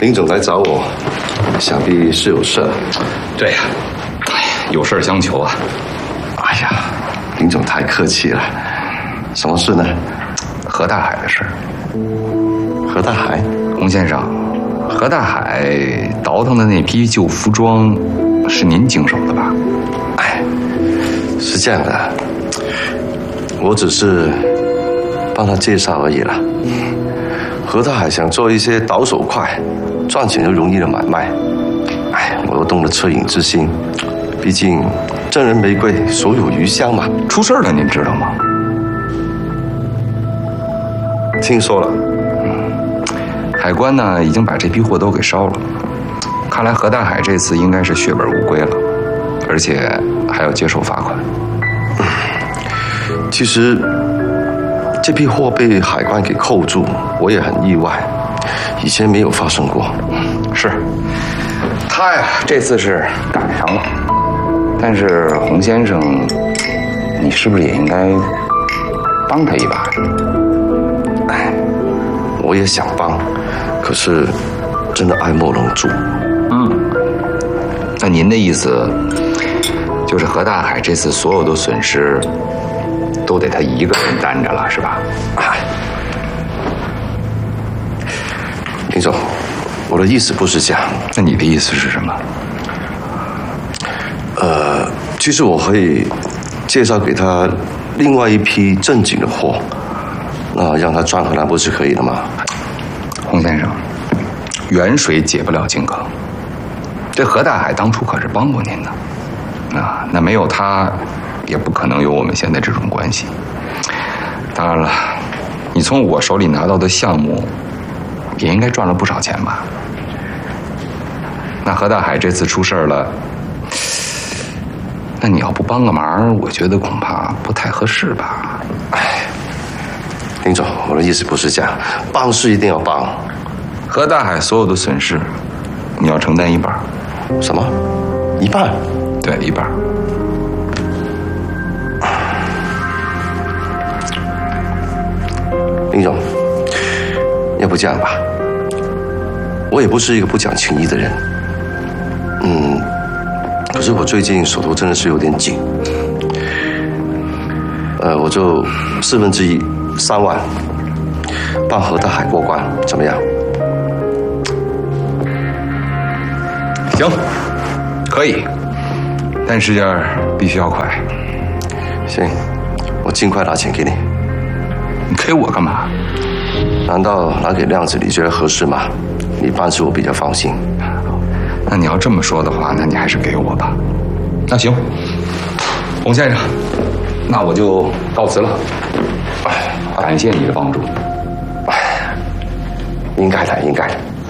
林总来找我，想必是有事。 对呀，有事相求啊。 哎呀，林总太客气了。什么事呢？ 何大海的事。 何大海， 洪先生，何大海倒腾的那批旧服装，是您经手的吧？ 哎，是这样的，我只是帮他介绍而已了。何大海想做一些倒手快、赚钱又容易的买卖，哎，我又动了恻隐之心。毕竟赠人玫瑰，手有余香嘛。 出事了，您知道吗？ 听说了。 海关呢已经把这批货都给烧了，看来何大海这次应该是血本无归了，而且还要接受罚款。 其实这批货被海关给扣住，我也很意外，以前没有发生过。 是，他呀这次是赶上了，但是洪先生，你是不是也应该帮他一把？ 哎，我也想帮，可是真的爱莫能助。 那您的意思就是何大海这次所有的损失都得他一个人担着了，是吧？ 哎，林总，我的意思不是这样。 那你的意思是什么？ 其实我可以介绍给他另外一批正经的货，那让他赚回来不是可以的吗？ 洪先生，远水解不了近渴。这何大海当初可是帮过您的，那没有他，也不可能有我们现在这种关系。当然了，你从我手里拿到的项目，也应该赚了不少钱吧？那何大海这次出事了，那你要不帮个忙，我觉得恐怕不太合适吧？ 哎，林总，我的意思不是这样，帮是一定要帮。 何大海所有的损失，你要承担一半。 什么？一半？ 对，一半。 林总，要不这样吧，我也不是一个不讲情义的人，可是我最近手头真的是有点紧，我就1/4，3万，帮何大海过关，怎么样？ 行，可以，但是必须要快。 行，我尽快拿钱给你。 你给我干嘛？ 难道拿给亮子你觉得合适吗？你办事我比较放心。 那你要这么说的话，那你还是给我吧。那行，洪先生，那我就告辞了。感谢你的帮助。 应该的，应该的。